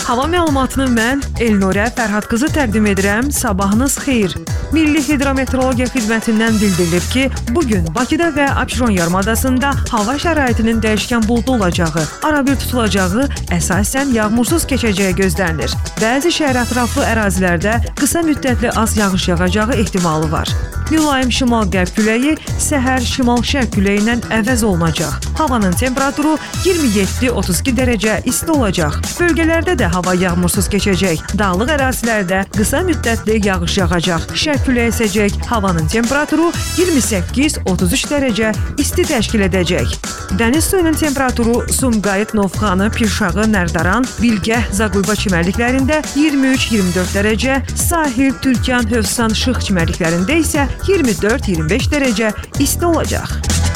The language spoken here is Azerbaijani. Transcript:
Hava məlumatını mən Elnurə Fərhad qızı təqdim edirəm. Sabahınız xeyir. Milli Hidrometeorologiya Xidmətindən bildirilib ki, bugün Bakıda və Abşeron yarımadasında hava şəraitinin dəyişkən buludlu olacağı, arabir tutulacağı, əsasən yağmursuz keçəcəyi gözlənilir. Bəzi şəhər ətraflı ərazilərdə qısa müddətli az yağış yağacağı ehtimalı var. Mülayim şimal-qərb küləyi səhər şimal-şərq küləyi ilə əvəz olunacaq. Havanın temperaturu 27-32 dərəcə isti olacaq. Bölgələrdə də hava yağmursuz keçəcək. Dağlıq ərazilərdə qısa müddətli yağış yağacaq. Şərq küləyi əsəcək. Havanın temperaturu 28-33 dərəcə isti təşkil edəcək. Dəniz suyunun temperaturu Sumqayıt, Novxanı, Pirşağı, Nərdaran, Bilgəh, Zaqulba çimərliklərində 23-24 dərəcə, Sahil, Türkan, Hövsan, Şıx çimərliklərində isə 24-25 dərəcə isti olacaq.